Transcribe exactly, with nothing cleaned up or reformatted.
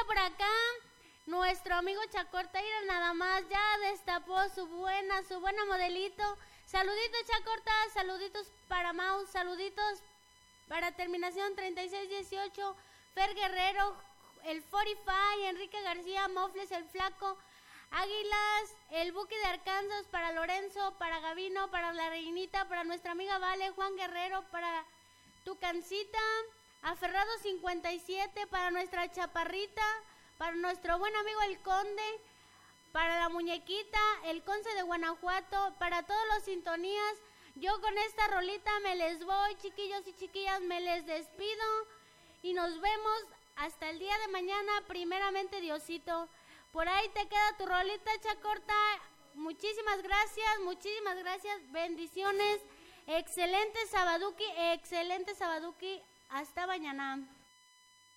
por acá, nuestro amigo Chacorta, mira nada más, ya destapó su buena, su buena modelito. Saluditos Chacorta, saluditos para Maus, saluditos para terminación treinta y seis dieciocho, Fer Guerrero, el cuarenta y cinco, Enrique García, Mofles el Flaco, Águilas, el Buque de Arkansas, para Lorenzo, para Gavino, para la Reinita, para nuestra amiga Vale, Juan Guerrero, para Tucancita, Aferrado cincuenta y siete, para nuestra Chaparrita, para nuestro buen amigo el Conde, para la Muñequita, el Conce de Guanajuato, para todos los sintonías. Yo con esta rolita me les voy, chiquillos y chiquillas, me les despido y nos vemos hasta el día de mañana, primeramente Diosito. Por ahí te queda tu rolita, Chacorta. Muchísimas gracias, muchísimas gracias, bendiciones. Excelente Sabaduki, excelente Sabaduki. Hasta mañana.